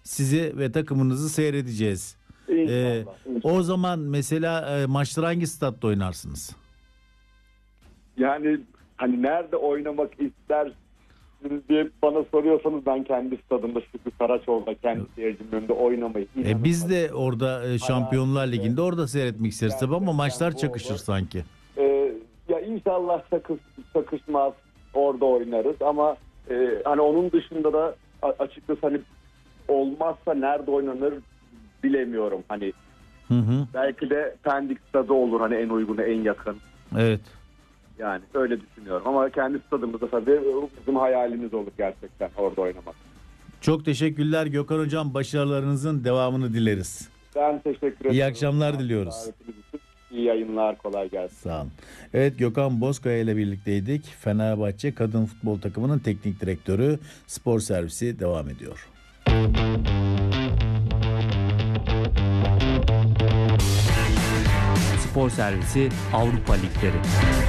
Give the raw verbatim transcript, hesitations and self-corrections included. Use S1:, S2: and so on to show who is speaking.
S1: sizi ve takımınızı seyredeceğiz.
S2: İnşallah,
S1: Ee,
S2: inşallah.
S1: O zaman mesela e, maçları hangi statta oynarsınız?
S2: Yani hani nerede oynamak istersiniz diye bana soruyorsanız ben kendi stadımda Şükrü Saraçoğlu'da kendi seyircimin önünde oynamayı
S1: E, biz de
S2: inanılmaz.
S1: orada e, Şampiyonlar Ligi'nde orada seyretmek isteriz tabii ama
S2: Gerçekten
S1: maçlar
S2: bu
S1: çakışır
S2: olur.
S1: sanki.
S2: Ee, ya inşallah sakız, sakışmaz, orada oynarız ama e, hani onun dışında da a- açıkçası hani olmazsa nerede oynanır bilemiyorum. Hani
S1: Hı hı.
S2: belki de Pendik stadı olur hani en uygunu, en yakın.
S1: Evet.
S2: Yani öyle düşünüyorum ama kendi stadımızda tabii bizim hayalimiz olur gerçekten orada oynamak.
S1: Çok teşekkürler Gökhan Hocam. Başarılarınızın devamını dileriz.
S2: Ben teşekkür ederim.
S1: İyi akşamlar diliyoruz.
S2: Davetiniz için. İyi yayınlar, kolay gelsin.
S1: Sağ olun. Evet, Gökhan Bozkaya ile birlikteydik. Fenerbahçe Kadın Futbol Takımı'nın teknik direktörü. Spor Servisi devam ediyor.
S3: Spor Servisi Avrupa Ligleri.